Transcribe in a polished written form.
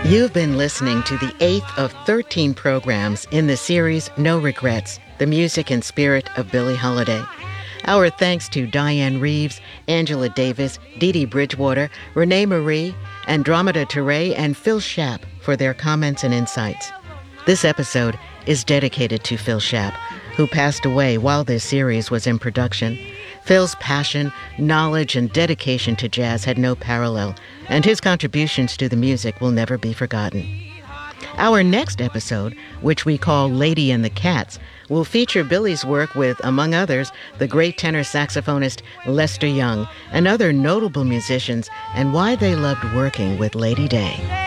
You've been listening to the 8th of 13 programs in the series No Regrets, the music and spirit of Billie Holiday. Our thanks to Diane Reeves, Angela Davis, Dee Dee Bridgewater, Renee Marie, Andromeda Teray, and Phil Schaap for their comments and insights. This episode is dedicated to Phil Schaap, who passed away while this series was in production. Phil's passion, knowledge, and dedication to jazz had no parallel, and his contributions to the music will never be forgotten. Our next episode, which we call Lady and the Cats, will feature Billie's work with, among others, the great tenor saxophonist Lester Young and other notable musicians, and why they loved working with Lady Day.